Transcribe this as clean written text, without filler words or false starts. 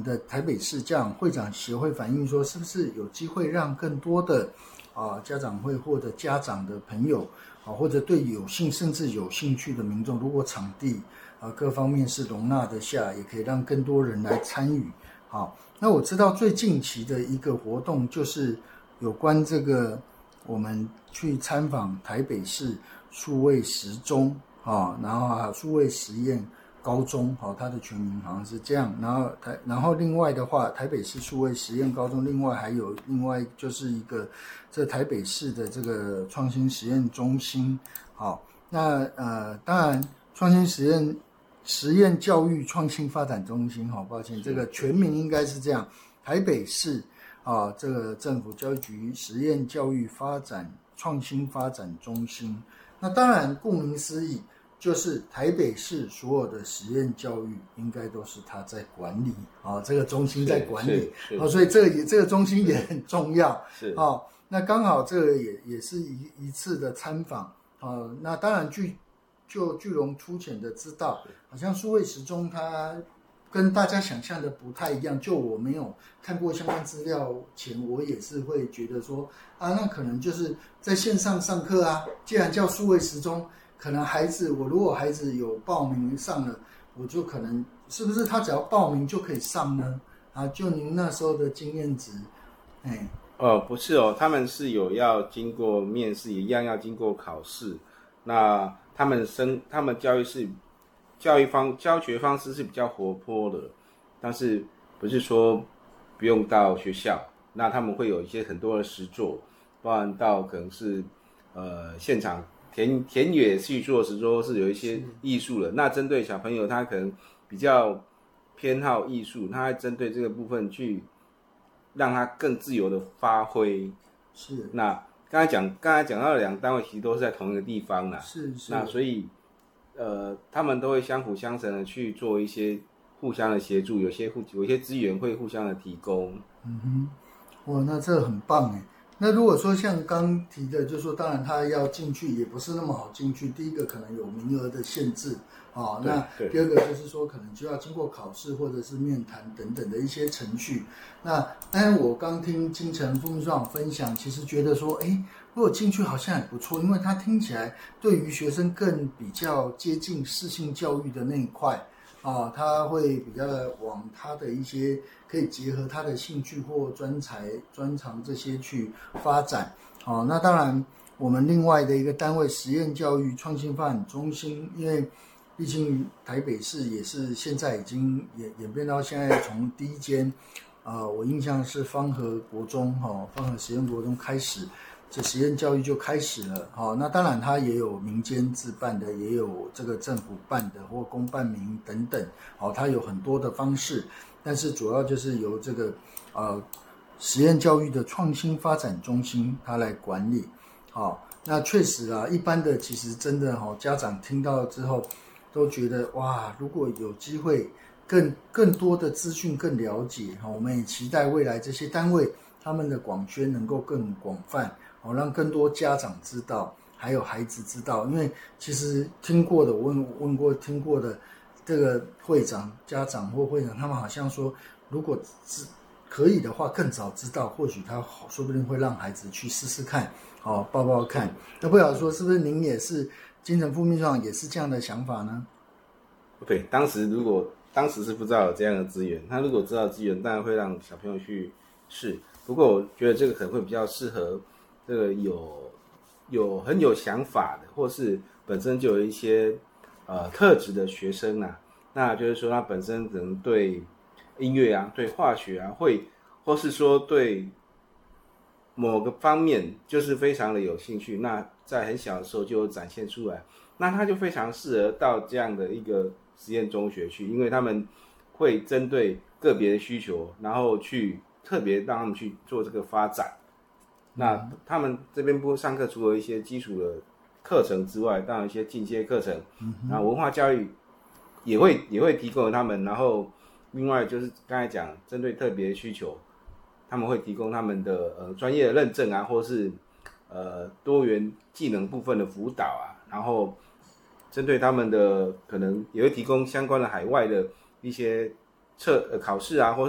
们的台北市家长会长协会反映说，是不是有机会让更多的家长会或者家长的朋友或者对甚至有兴趣的民众，如果场地各方面是容纳得下，也可以让更多人来参与。好，那我知道最近期的一个活动就是有关这个我们去参访台北市数位实中然后还有数位实验高中它的全名好像是这样，然后另外的话，台北市数位实验高中另外就是一个这台北市的这个创新实验中心。好，那当然创新实验教育创新发展中心，抱歉，这个全名应该是这样，台北市这个政府教育局实验教育创新发展中心。那当然顾名思义，就是台北市所有的实验教育应该都是他在管理这个中心在管理所以这个中心也很重要。是那刚好这个也是一次的参访那当然就巨龙粗浅的知道，好像数位实中它跟大家想象的不太一样。就我没有看过相关资料前，我也是会觉得说那可能就是在线上上课既然叫数位实中，可能如果孩子有报名上了，我就可能是不是他只要报名就可以上呢？就您那时候的经验值。 不是他们是有要经过面试，也一样要经过考试。那他们教学方式是比较活泼的，但是不是说不用到学校，那他们会有一些很多的实作，包含到可能是现场田野去做实作，是有一些艺术的。那针对小朋友他可能比较偏好艺术，他会针对这个部分去让他更自由的发挥。 是。 那刚才讲到的两个单位其实都是在同一个地方啦。 是。 那所以他们都会相辅相成的去做一些互相的协助，有些资源会互相的提供。 哇，那这很棒耶。那如果说像刚提的，就是说当然他要进去也不是那么好进去，第一个可能有名额的限制那第二个就是说可能就要经过考试或者是面谈等等的一些程序。那当然我刚听金城副秘书长分享，其实觉得说如果进去好像也不错，因为他听起来对于学生更比较接近适性教育的那一块他会比较往他的一些可以结合他的兴趣或专长这些去发展那当然我们另外的一个单位实验教育创新发展中心，因为毕竟台北市也是现在已经演变到现在，从第一间我印象是芳和国中芳和实验国中开始，这实验教育就开始了那当然它也有民间自办的，也有这个政府办的或公办民营等等它有很多的方式，但是主要就是由这个实验教育的创新发展中心它来管理那确实一般的其实真的家长听到之后都觉得哇，如果有机会更多的资讯更了解我们也期待未来这些单位他们的广宣能够更广泛让更多家长知道，还有孩子知道。因为其实听过的，我问过听过的这个家长或会长，他们好像说如果可以的话更早知道，或许他说不定会让孩子去试试看报看。那不晓得说是不是您也是金城副秘书长也是这样的想法呢？ 对，当时是不知道有这样的资源，他如果知道资源当然会让小朋友去试，不过我觉得这个可能会比较适合这个很有想法的，或是本身就有一些特质的学生那就是说他本身可能对音乐对化学或是说对某个方面就是非常的有兴趣，那在很小的时候就有展现出来，那他就非常适合到这样的一个实验中学去，因为他们会针对个别的需求，然后去特别让他们去做这个发展。那他们这边上课除了一些基础的课程之外，当然一些进阶课程，然后文化教育也会提供给他们，然后另外就是刚才讲针对特别的需求，他们会提供他们的专业的认证或是多元技能部分的辅导然后针对他们的可能也会提供相关的海外的一些考试或